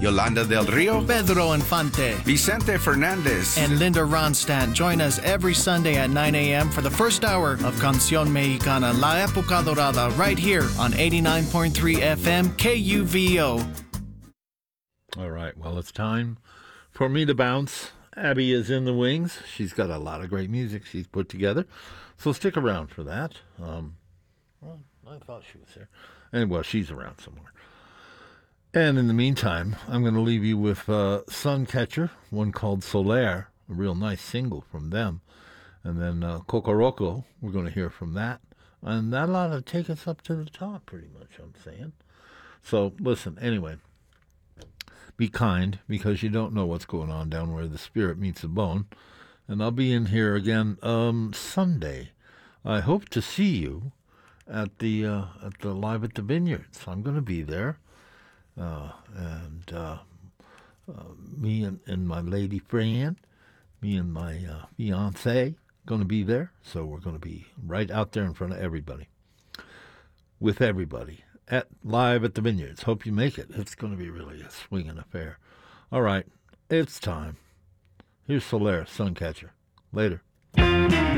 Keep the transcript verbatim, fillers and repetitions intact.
Yolanda Del Rio, Pedro Infante, Vicente Fernandez, and Linda Ronstadt. Join us every Sunday at nine a.m. for the first hour of Canción Mexicana La Época Dorada right here on eighty-nine point three F M K U V O. All right, well, it's time for me to bounce. Abby is in the wings. She's got a lot of great music she's put together, so stick around for that. Um, well, I thought she was there. And, well, she's around somewhere. And in the meantime, I'm going to leave you with uh, Suncatcher, one called Solaire, a real nice single from them. And then uh, Cocoroco, we're going to hear from that. And that ought to take us up to the top, pretty much, I'm saying. So, listen, anyway, be kind, because you don't know what's going on down where the spirit meets the bone. And I'll be in here again um, Sunday. I hope to see you at the uh, at the Live at the Vineyards. I'm going to be there. Uh, and uh, uh, me and, and my lady friend, me and my uh, fiance, going to be there. So we're going to be right out there in front of everybody, with everybody, at Live at the Vineyards. Hope you make it. It's going to be really a swinging affair. All right, it's time. Here's Solaire, Suncatcher. Later.